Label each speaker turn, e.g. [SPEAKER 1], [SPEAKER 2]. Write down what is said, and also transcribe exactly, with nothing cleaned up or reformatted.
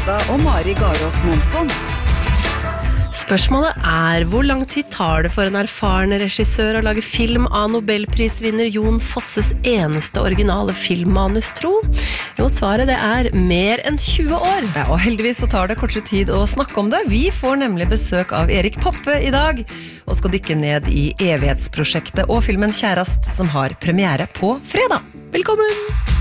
[SPEAKER 1] Fjelstad og Mari Garås Monsson.
[SPEAKER 2] Spørsmålet er, hvor lang tid tar det for en erfaren regissør å lage film av Nobelprisvinner Jon Fosses eneste originale filmmanus, tro? Jo, svaret det er mer enn tjue år.
[SPEAKER 3] Ja, og heldigvis så tar det kortere tid å snakke om det. Vi får nemlig besøk av Erik Poppe i dag, og skal dykke ned i evighetsprosjektet og filmen Kjærast, som har premiere på fredag.
[SPEAKER 2] Velkommen!